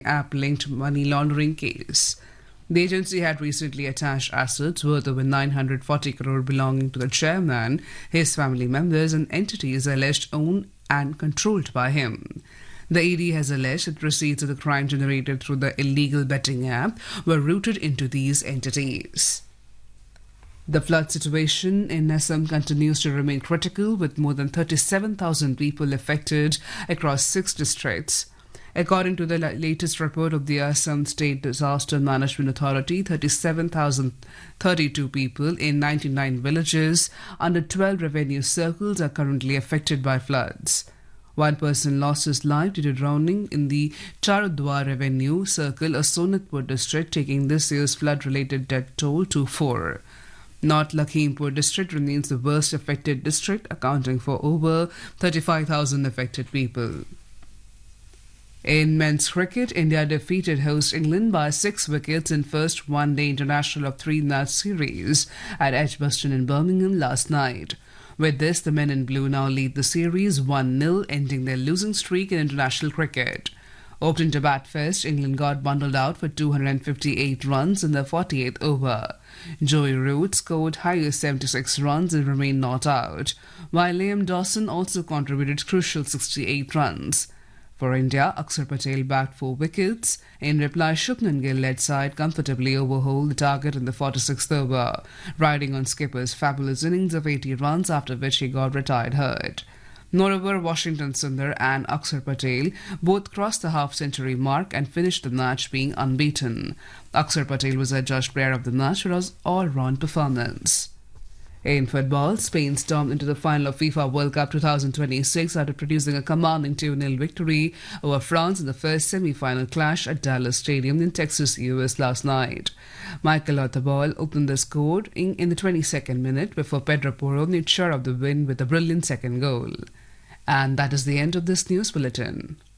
app-linked money laundering case. The agency had recently attached assets worth over 940 crore belonging to the chairman, his family members, and entities alleged owned and controlled by him. The ED has alleged that proceeds of the crime generated through the illegal betting app were routed into these entities. The flood situation in Assam continues to remain critical, with more than 37,000 people affected across 6 districts. According to the latest report of the Assam State Disaster Management Authority, 37,032 people in 99 villages under 12 revenue circles are currently affected by floods. One person lost his life due to drowning in the Charodwar revenue circle of Sonatpur district, taking this year's flood-related death toll to 4. North Lakhimpur district remains the worst affected district, accounting for over 35,000 affected people. In men's cricket, India defeated host England by 6 wickets in first one-day international of 3-match series at Edgbaston in Birmingham last night. With this, the men in blue now lead the series 1-0, ending their losing streak in international cricket. Opening to bat first, England got bundled out for 258 runs in the 48th over. Joey Root scored highest 76 runs and remained not out, while Liam Dawson also contributed crucial 68 runs. For India, Akshar Patel bagged 4 wickets. In reply, Shubman Gill led side comfortably overhauled the target in the 46th over, riding on skipper's fabulous innings of 80 runs, after which he got retired hurt. Moreover, Washington Sundar and Akshar Patel both crossed the half-century mark and finished the match being unbeaten. Akshar Patel was adjudged player of the match for his all-round performance. In football, Spain stormed into the final of FIFA World Cup 2026 after producing a commanding 2-0 victory over France in the first semi-final clash at Dallas Stadium in Texas, US last night. Michael Oyarzabal opened the score in the 22nd minute before Pedro Porro made sure of the win with a brilliant second goal. And that is the end of this news bulletin.